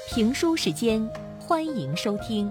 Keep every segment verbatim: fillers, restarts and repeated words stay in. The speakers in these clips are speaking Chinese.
评书时间，欢迎收听。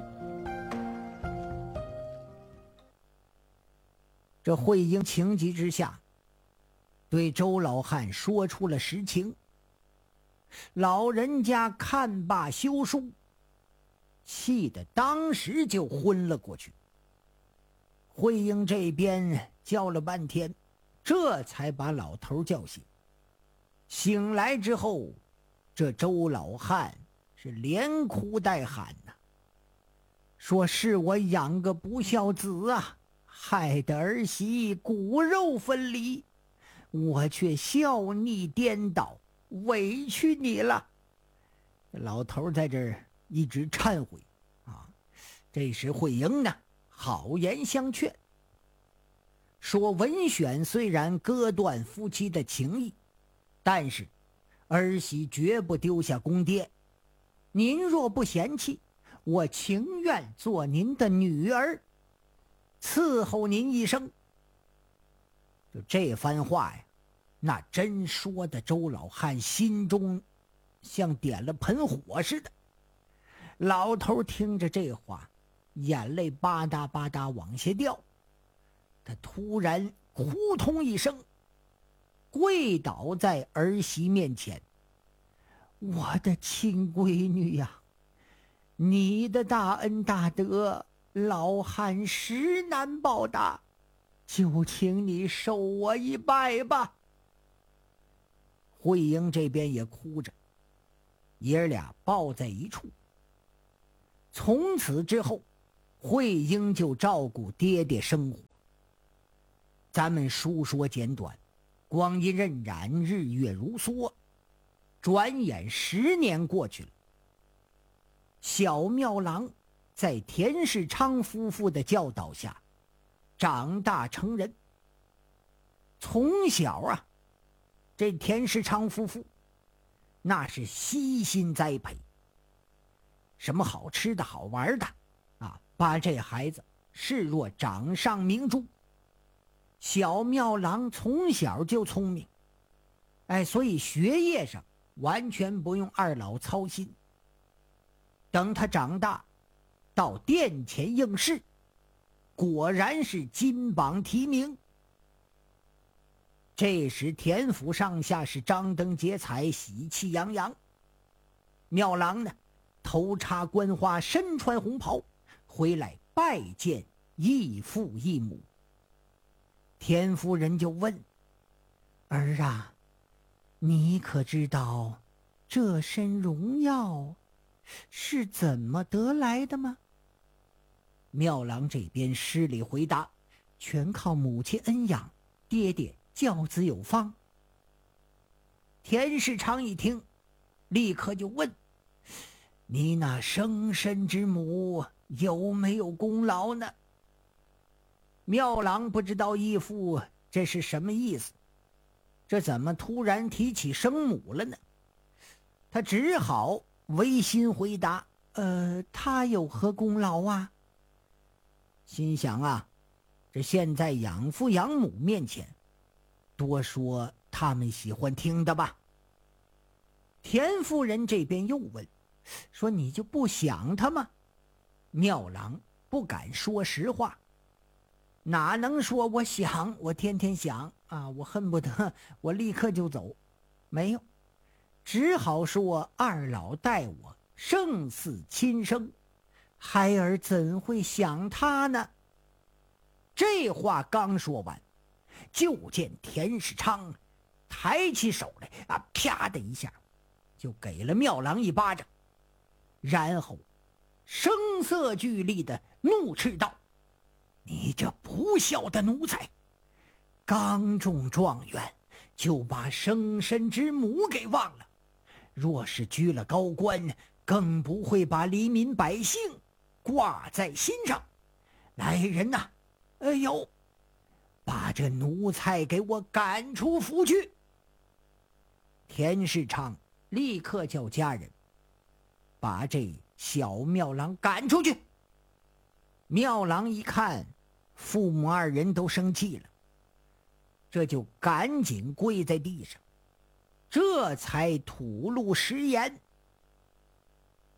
这慧英情急之下，对周老汉说出了实情。老人家看罢休书，气得当时就昏了过去。慧英这边叫了半天，这才把老头叫醒。醒来之后，这周老汉是连哭带喊呐、啊，说是我养个不孝子啊，害得儿媳骨肉分离，我却孝逆颠倒，委屈你了。老头在这儿一直忏悔啊。这时慧英呢，好言相劝，说文选虽然割断夫妻的情谊，但是儿媳绝不丢下公爹。您若不嫌弃，我情愿做您的女儿，伺候您一生。就这番话呀，那真说的周老汉心中像点了盆火似的。老头听着这话，眼泪吧嗒吧嗒往下掉，他突然呼通一声，跪倒在儿媳面前。我的亲闺女呀，你的大恩大德，老汉实难报答，就请你受我一拜吧。慧英这边也哭着，爷儿俩抱在一处。从此之后，慧英就照顾爹爹生活。咱们书说简短，光阴荏苒，日月如梭，转眼十年过去了。小妙郎在田世昌夫妇的教导下长大成人。从小啊，这田世昌夫妇那是悉心栽培，什么好吃的好玩的啊，把这孩子视若掌上明珠。小妙郎从小就聪明，哎，所以学业上完全不用二老操心。等他长大，到殿前应试，果然是金榜题名。这时田府上下是张灯结彩，喜气洋洋。妙郎呢，头插冠花，身穿红袍，回来拜见义父义母。田夫人就问：儿啊，你可知道这身荣耀是怎么得来的吗？妙郎这边施礼回答：全靠母亲恩养，爹爹教子有方。田世昌一听，立刻就问：你那生身之母有没有功劳呢？妙郎不知道义父这是什么意思，这怎么突然提起生母了呢？他只好违心回答：呃，他有何功劳啊？心想啊，这现在养父养母面前，多说他们喜欢听的吧。田夫人这边又问，说你就不想他吗？妙郎不敢说实话，哪能说我想，我天天想啊，我恨不得我立刻就走，没有，只好说二老待我胜似亲生，孩儿怎会想他呢？这话刚说完，就见田世昌抬起手来啊，啪的一下就给了妙郎一巴掌，然后声色俱厉的怒斥道：你这不孝的奴才，刚中状元就把生身之母给忘了，若是居了高官，更不会把黎民百姓挂在心上。来人呐，哎呦，把这奴才给我赶出府去。田世昌立刻叫家人把这小妙郎赶出去。妙郎一看父母二人都生气了，这就赶紧跪在地上，这才吐露实言：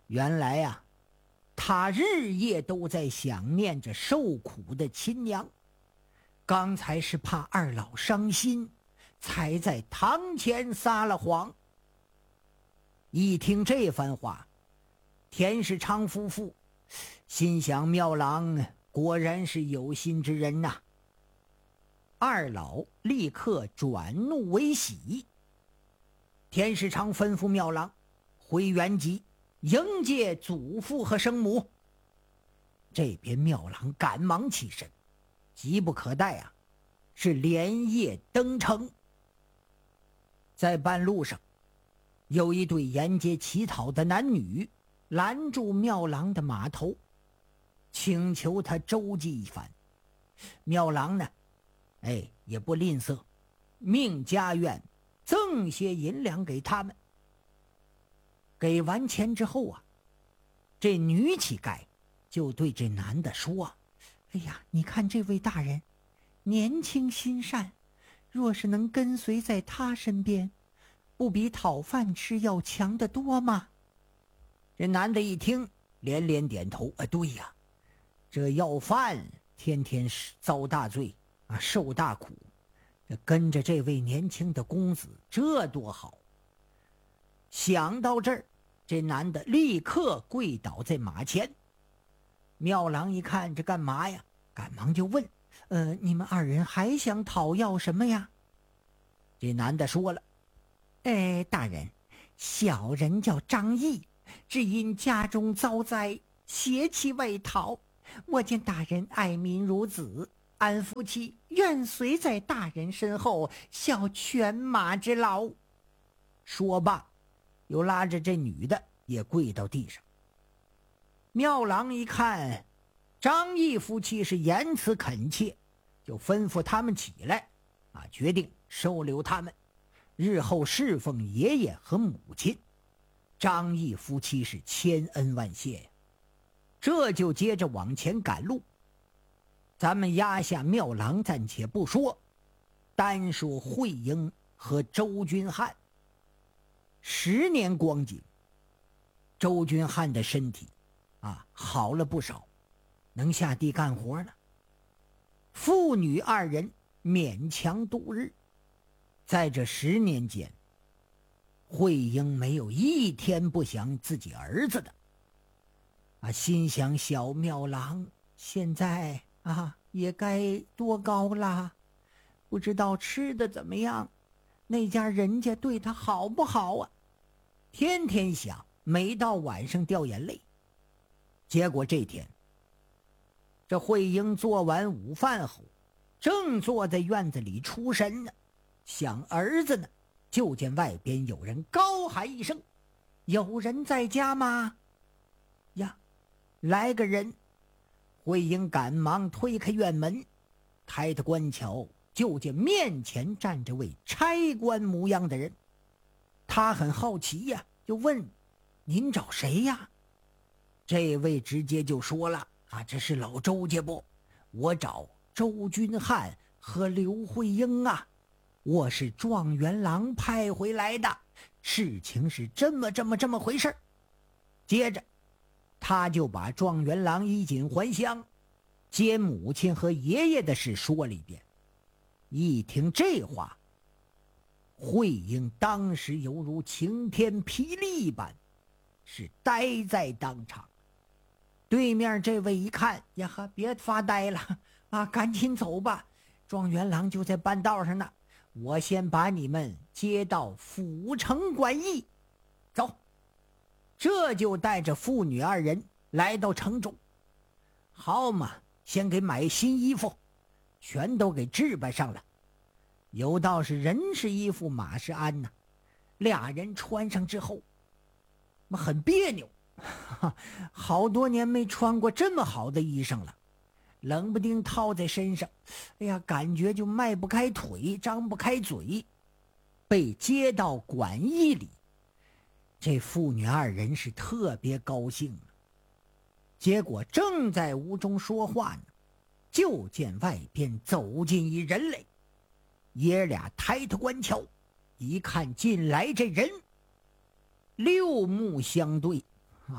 原来呀、啊，他日夜都在想念着受苦的亲娘，刚才是怕二老伤心，才在堂前撒了谎。一听这番话，田世昌夫妇心想，妙郎果然是有心之人呐、啊。二老立刻转怒为喜。田世昌吩咐妙郎回原籍迎接祖父和生母。这边妙郎赶忙起身，急不可待啊，是连夜登城。在半路上，有一对沿街乞讨的男女拦住妙郎的马头，请求他周济一番。妙郎呢，哎，也不吝啬，命家院赠些银两给他们。给完钱之后啊，这女乞丐就对这男的说：哎呀，你看这位大人年轻心善，若是能跟随在他身边，不比讨饭吃要强得多吗？这男的一听连连点头：啊，对呀，这要饭天天遭大罪啊，受大苦，这跟着这位年轻的公子，这多好。想到这儿，这男的立刻跪倒在马前。妙郎一看这干嘛呀，赶忙就问：呃，你们二人还想讨要什么呀？这男的说了：哎，大人，小人叫张毅，只因家中遭灾，携妻未逃。我见大人爱民如子，俺夫妻愿随在大人身后，效犬马之劳。说罢，又拉着这女的也跪到地上。妙郎一看张毅夫妻是言辞恳切，就吩咐他们起来啊，决定收留他们，日后侍奉爷爷和母亲。张毅夫妻是千恩万谢呀。这就接着往前赶路。咱们压下妙郎暂且不说，单说慧英和周君汉。十年光景，周君汉的身体啊好了不少，能下地干活了。父女二人勉强度日。在这十年间，慧英没有一天不想自己儿子的啊，心想小妙郎现在啊也该多高啦，不知道吃的怎么样，那家人家对他好不好啊？天天想，每到晚上掉眼泪。结果这天，这慧英做完午饭后，正坐在院子里出神呢，想儿子呢，就见外边有人高喊一声：有人在家吗？呀，来个人。慧英赶忙推开院门，抬头观瞧，就见面前站着位差官模样的人。他很好奇呀，就问：您找谁呀？这位直接就说了：啊，这是老周家不？我找周君汉和刘慧英啊，我是状元郎派回来的，事情是这么这么这么回事。接着他就把状元郎衣锦还乡，接母亲和爷爷的事说了一遍。一听这话，慧英当时犹如晴天霹雳一般，是呆在当场。对面这位一看呀哈，别发呆了啊，赶紧走吧，状元郎就在半道上呢，我先把你们接到府城馆驿。走。这就带着父女二人来到城中。好嘛，先给买新衣服，全都给置办上了。有道是人是衣服马是鞍呐、啊，俩人穿上之后很别扭，好多年没穿过这么好的衣裳了，冷不丁套在身上，哎呀，感觉就迈不开腿，张不开嘴。被接到馆驿里，这父女二人是特别高兴了。结果正在屋中说话呢，就见外边走进一人来。爷俩抬头观瞧，一看进来这人，六目相对啊，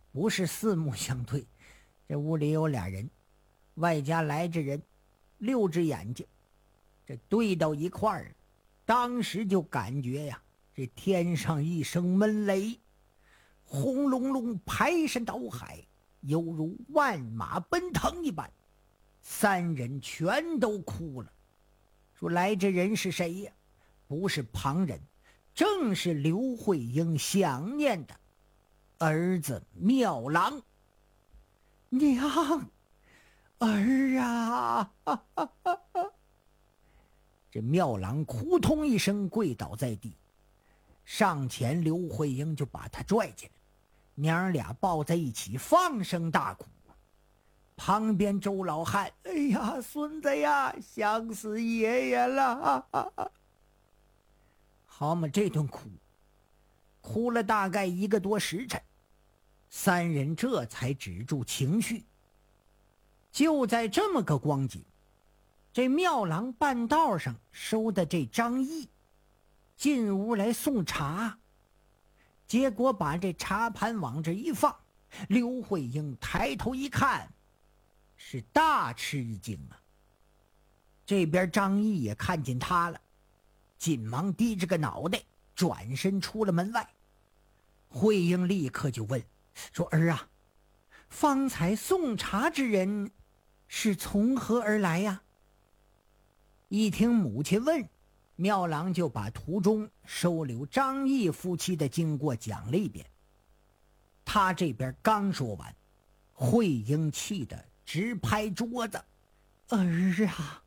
不是四目相对，这屋里有俩人，外加来这人，六只眼睛，这对到一块儿，当时就感觉呀，这天上一声闷雷，轰隆隆排山倒海，犹如万马奔腾一般。三人全都哭了，说来这人是谁呀？不是旁人，正是刘慧英想念的儿子妙郎。娘，儿啊！啊啊啊啊这妙郎扑通一声跪倒在地，上前刘慧英就把他拽起来，娘俩抱在一起放声大哭。旁边周老汉，哎呀，孙子呀，想死爷爷了！好嘛，这顿哭，哭了大概一个多时辰，三人这才止住情绪。就在这么个光景，这庙郎半道上收的这张毅进屋来送茶，结果把这茶盘往这一放，刘慧英抬头一看，是大吃一惊啊！这边张毅也看见他了，紧忙低着个脑袋转身出了门外。慧英立刻就问说：“儿啊，方才送茶之人是从何而来呀？”一听母亲问，妙郎就把途中收留张毅夫妻的经过讲了一遍。他这边刚说完，慧英气得直拍桌子：“儿啊，